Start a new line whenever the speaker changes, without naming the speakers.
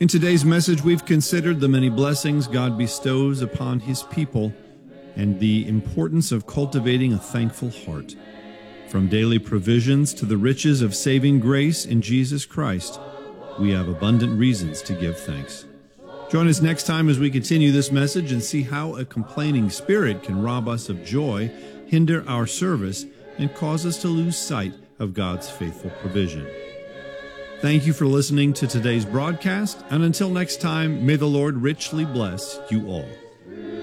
In today's message, we've considered the many blessings God bestows upon His people and the importance of cultivating a thankful heart. From daily provisions to the riches of saving grace in Jesus Christ, we have abundant reasons to give thanks. Join us next time as we continue this message and see how a complaining spirit can rob us of joy, hinder our service, and cause us to lose sight of God's faithful provision. Thank you for listening to today's broadcast, and until next time, may the Lord richly bless you all.